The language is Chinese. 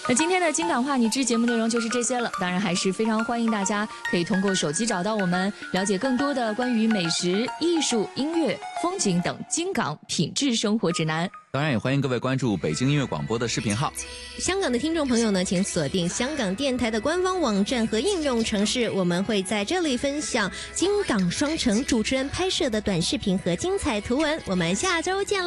那今天的金港话你知节目内容就是这些了，当然还是非常欢迎大家可以通过手机找到我们，了解更多的关于美食、艺术、音乐、风景等金港品质生活指南。 当然也欢迎各位关注北京音乐广播的视频号。 香港的听众朋友呢，请锁定香港电台的官方网站和应用程式，我们会在这里分享金港双城主持人拍摄的短视频和精彩图文。我们下周见喽。